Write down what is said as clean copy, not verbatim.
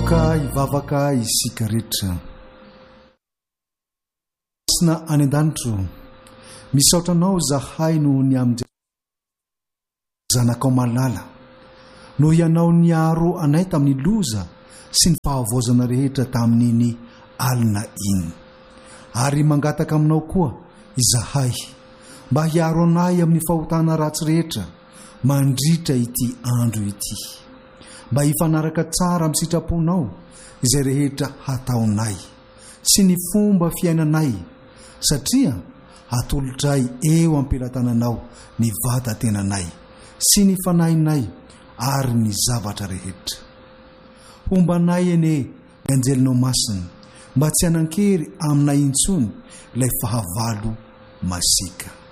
Vaoka ivavaka isika rehetra. Sina any an-danitro, misaotranao zahay no ny amin'ny zanakao malala, no ianao niaro anay tamin'ny loza sy ny fahavozana rehetra tamin'iny alina iny. Ary mangataka aminao koa izahay mba hiaro anay amin'ny fahotana ratsy rehetra mandritra ity andro ity, mba hifanaraka tsara amin'ny sitraponao izay rehetra hataonay sy ny fomba fiainanay, satria hatolotray eo ampelantananao ny vatan-tenanay sy ny fanahinay ary ny zavatra rehetra. Ombanay ene ny anjelinao masina mba tsy hanan-kery aminay intsony ilay fahavalo masika.